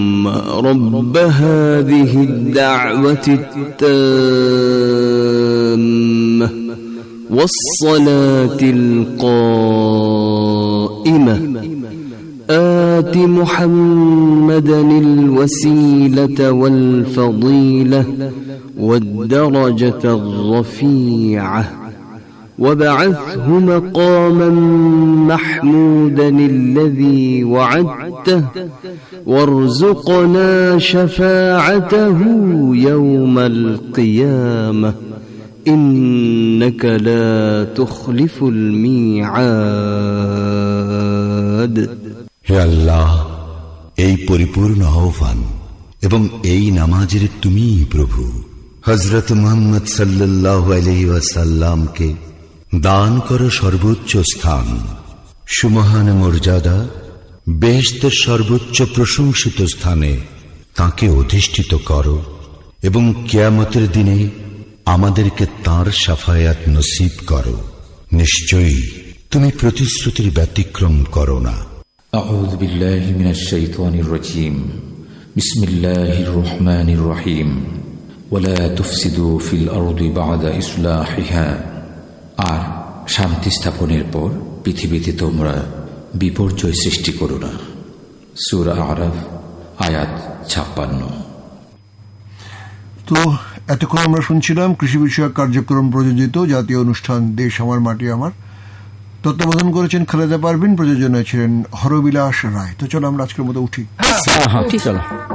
رب هذه الدعوة التامة والصلاة القائمة آت محمدا الوسيلة والفضيلة والدرجة الرفيعة وابعثه مقاما محمودا الذي وعدته وارزقنا شفاعته يوم القيامة إنك لا تخلف الميعاد. হে আল্লাহ, এই পরিপূর্ণ আহ্বান এবং এই নামাজের তুমিই প্রভু। হযরত মুহাম্মদ সাল্লাল্লাহু আলাইহি ওয়াসাল্লামকে দান করো সর্বোচ্চ স্থান, সুমহান মর্যাদা, বেহেশতের সর্বোচ্চ প্রশংসিত স্থানে তাকে অধিষ্ঠিত করো এবং কিয়ামতের দিনে আমাদেরকে তাঁর শাফায়াত নসিব করো। নিশ্চয়ই তুমি প্রতিশ্রুতির ব্যতিক্রম করো না। আউযু বিল্লাহি মিনাশ শাইতানির রাজীম। বিসমিল্লাহির রহমানির রহিম। ওয়ালা তুফসিদু ফিল আরদি বা'দা ইসলাহিহা। আর শান্তি স্থাপনের পর পৃথিবীতে তোমরা বিপর্যয় সৃষ্টি করো না। সূরা আরাফ আয়াত 56। তো এতক্ষণ আমরা শুনছিলাম কৃষি বিষয়ক কার্যক্রম প্রযোজিত জাতীয় অনুষ্ঠান দেশ আমার মাটি আমার। তত্ত্বাবধান করেছেন খালেদা পারভিন, প্রযোজনায় ছিলেন হরবিলাস রায়। তো চলো আমরা আজকের মতো উঠি। চলো।